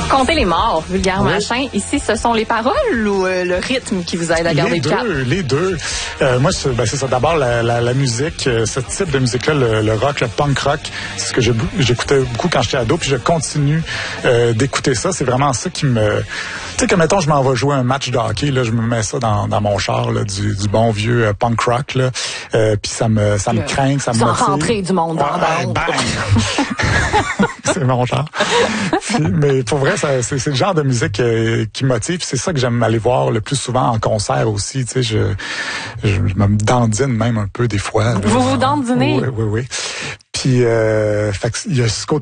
Comptez les morts, Vulgaire Machin. Ici, ce sont les paroles ou le rythme qui vous aide à garder le cap? Les deux. Moi, c'est ça. D'abord, la musique, ce type de musique-là, le rock, le punk rock, c'est ce que j'écoutais beaucoup quand j'étais ado, puis je continue d'écouter ça. C'est vraiment ça qui me... Tu sais, que mettons, je m'en vais jouer un match de hockey, là, je me mets ça dans mon char, là, du bon vieux punk rock, là, puis ça me craint, ça me motive. Sans rentrer du monde dans la bande. C'est mon genre. Mais pour vrai, c'est le genre de musique qui motive. C'est ça que j'aime aller voir le plus souvent en concert aussi. Tu sais, je me dandine même un peu des fois. Vous dandinez? Oui. Puis, il y a ce côté